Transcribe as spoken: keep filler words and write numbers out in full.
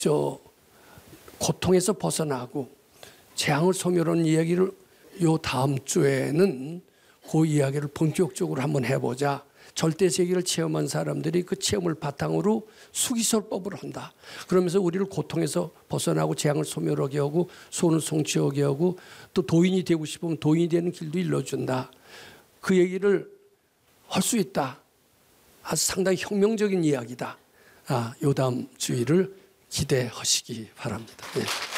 저 고통에서 벗어나고 재앙을 소멸하는 이야기를 요 다음 주에는 그 이야기를 본격적으로 한번 해보자. 절대 세계를 체험한 사람들이 그 체험을 바탕으로 수기설법을 한다. 그러면서 우리를 고통에서 벗어나고 재앙을 소멸하게 하고 소원을 성취하게 하고 또 도인이 되고 싶으면 도인이 되는 길도 일러준다. 그 얘기를 할 수 있다. 아주 상당히 혁명적인 이야기다. 아, 요 다음 주의를 기대하시기 바랍니다. 네.